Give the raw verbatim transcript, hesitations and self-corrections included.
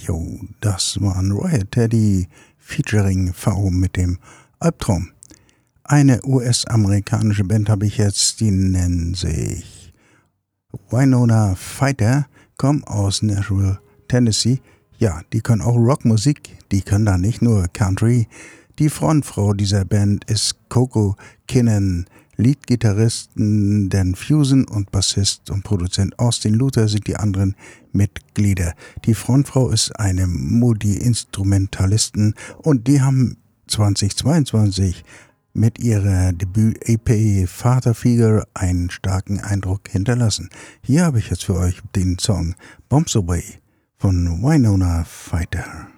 Jo, das war ein Riot Teddy featuring V mit dem Albtraum. Eine U S-amerikanische Band habe ich jetzt, die nennen sich Winona Fighter, kommen aus Nashville, Tennessee. Ja, die können auch Rockmusik, die können da nicht nur Country. Die Frontfrau dieser Band ist Coco Kinnan. Leadgitarristen Dan Fusen und Bassist und Produzent Austin Luther sind die anderen Mitglieder. Die Frontfrau ist eine Multi-Instrumentalisten und die haben zweitausendzweiundzwanzig mit ihrer Debüt-E P Vaterfigur einen starken Eindruck hinterlassen. Hier habe ich jetzt für euch den Song Bombs Away von Winona Fighter.